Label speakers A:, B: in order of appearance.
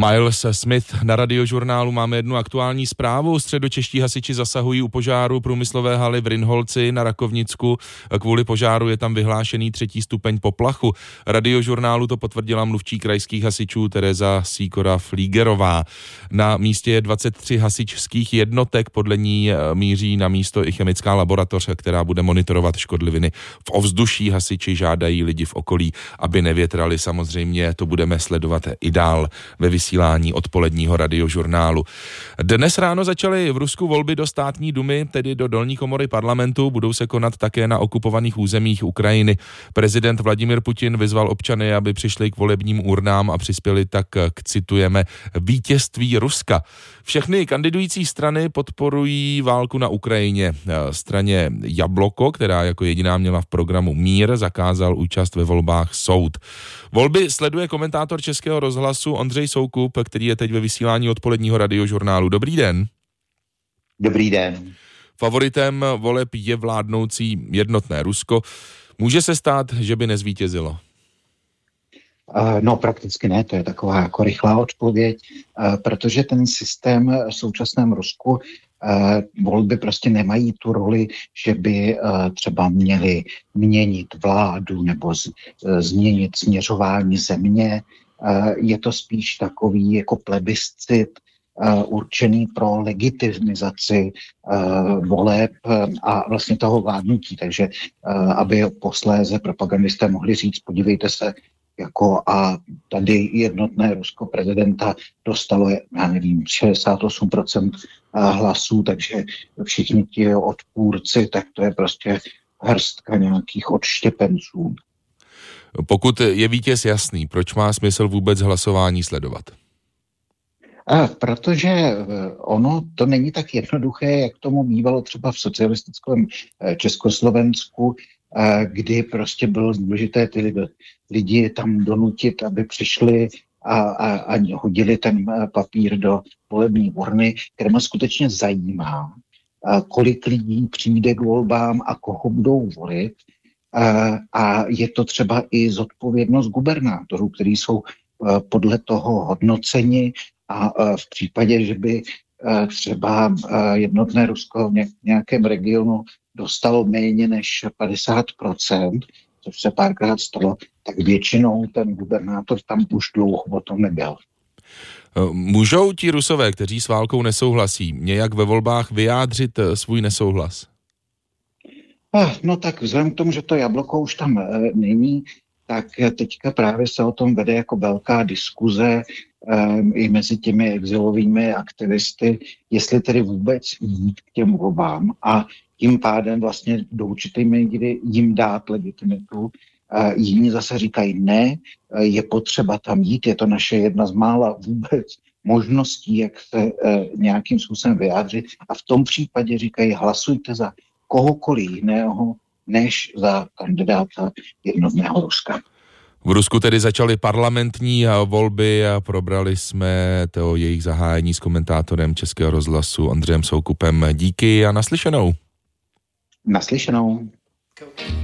A: Miles Smith na Radiožurnálu. Máme jednu aktuální zprávu. Středočeští hasiči zasahují u požáru průmyslové haly v Rynholci na Rakovnicku. Kvůli požáru je tam vyhlášený 3. stupeň poplachu. Radiožurnálu to potvrdila mluvčí krajských hasičů Tereza Sýkora-Flígerová. Na místě je 23 hasičských jednotek, podle ní míří na místo i chemická laboratoř, která bude monitorovat škodliviny v ovzduší. Hasiči žádají lidi v okolí, aby nevětrali. Samozřejmě to budeme sledovat i dál ve vysílání odpoledního Radiožurnálu. Dnes ráno začaly v Rusku volby do státní dumy, tedy do dolní komory parlamentu. Budou se konat také na okupovaných územích Ukrajiny. Prezident Vladimír Putin vyzval občany, aby přišli k volebním urnám a přispěli tak k, citujeme, vítězství Ruska. Všechny kandidující strany podporují válku na Ukrajině. Straně Jabloko, která jako jediná měla v programu mír, zakázal účast ve volbách soud. Volby sleduje komentátor Českého rozhlasu Ondřej Soukup, který je teď ve vysílání odpoledního Radiožurnálu. Dobrý den.
B: Dobrý den.
A: Favoritem voleb je vládnoucí jednotné Rusko. Může se stát, že by nezvítězilo?
B: No prakticky ne, to je taková jako rychlá odpověď, protože ten systém v současném Rusku volby prostě nemají tu roli, že by třeba měli měnit vládu nebo změnit směřování země. Je to spíš takový jako plebiscit určený pro legitimizaci voleb a vlastně toho vládnutí. Takže aby posléze propagandisté mohli říct, podívejte se, jako a tady jednotné Rusko prezidenta dostalo, já nevím, 68% hlasů, takže všichni ti odpůrci, tak to je prostě hrstka nějakých odštěpenců.
A: Pokud je vítěz jasný, proč má smysl vůbec hlasování sledovat?
B: Protože ono to není tak jednoduché, jak tomu bývalo třeba v socialistickém Československu, kdy prostě bylo důležité ty lidi tam donutit, aby přišli a hodili ten papír do volební urny, které mě skutečně zajímá, kolik lidí přijde k volbám a koho budou volit. A je to třeba i zodpovědnost gubernátorů, kteří jsou podle toho hodnoceni a v případě, že by třeba jednotné Rusko v nějakém regionu dostalo méně než 50%, což se párkrát stalo, tak většinou ten gubernátor tam už dlouho o tom nebyl.
A: Můžou ti Rusové, kteří s válkou nesouhlasí, nějak ve volbách vyjádřit svůj nesouhlas?
B: No tak vzhledem k tomu, že to Jabloko už tam není, tak teďka právě se o tom vede jako velká diskuze i mezi těmi exilovými aktivisty, jestli tedy vůbec jít k těm volbám a tím pádem vlastně do určité míry jim dát legitimitu. Jiní zase říkají ne, je potřeba tam jít, je to naše jedna z mála vůbec možností, jak se nějakým způsobem vyjádřit a v tom případě říkají hlasujte za kohokoliv jiného, než za kandidáta jednotného Ruska.
A: V Rusku tedy začaly parlamentní volby a probrali jsme to jejich zahájení s komentátorem Českého rozhlasu Ondřejem Soukupem. Díky a naslyšenou.
B: Naslyšenou.